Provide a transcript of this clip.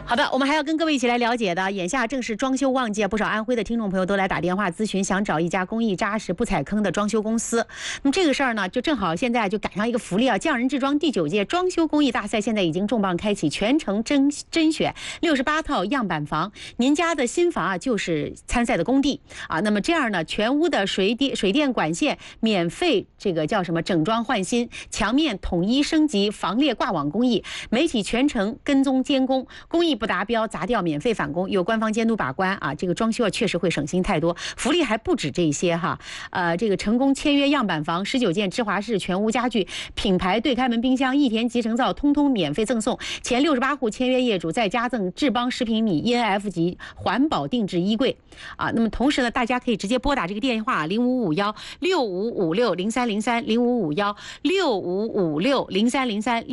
好的，我们还要跟各位一起来了解的，眼下正是装修旺季，不少安徽的听众朋友都来打电话咨询，想找一家工艺扎实、不踩坑的装修公司。那么这个事儿呢，就正好现在就赶上一个福利啊！匠人制装第9届装修工艺大赛现在已经重磅开启，全程甄选68套样板房，您家的新房啊就是参赛的工地啊。那么这样呢，全屋的水电管线免费这个叫什么整装换新，墙面统一升级，防裂挂网工艺，媒体全程跟踪监工，工艺不达标砸掉免费返工，有官方监督把关啊，这个装修啊确实会省心太多，福利还不止这些哈。这个成功签约样板房19件芝华士全屋家具，品牌对开门冰箱、益田集成灶通通免费赠送，前68户签约业主再加赠智邦10平米 ENF 级环保定制衣柜啊。那么同时呢，大家可以直接拨打这个电话055165560303 055165560303。